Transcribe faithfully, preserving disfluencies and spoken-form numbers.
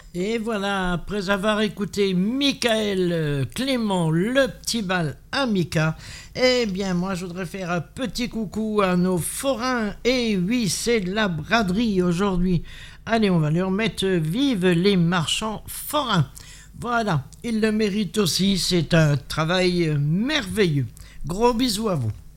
Et voilà, après avoir écouté Michael euh, Clément, le petit bal à Mika, eh bien moi je voudrais faire un petit coucou à nos forains. Et oui, c'est de la braderie aujourd'hui. Allez, on va leur mettre vive les marchands forains. Voilà, ils le méritent aussi, c'est un travail merveilleux. Gros bisous à vous.